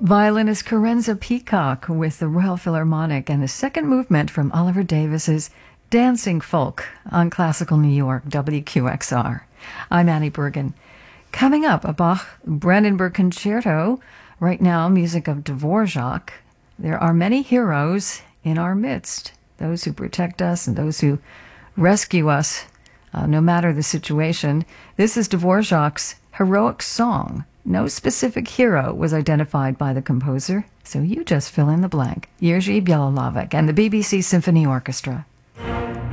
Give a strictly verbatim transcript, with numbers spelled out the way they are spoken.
Violinist Carenza Peacock with the Royal Philharmonic and the second movement from Oliver Davis's Dancing Folk on Classical New York, W Q X R. I'm Annie Bergen. Coming up, a Bach Brandenburg Concerto. Right now, music of Dvorak. There are many heroes in our midst, those who protect us and those who rescue us, uh, no matter the situation. This is Dvorak's heroic song. No specific hero was identified by the composer, so you just fill in the blank. Jerzy Bielolavek and the B B C Symphony Orchestra.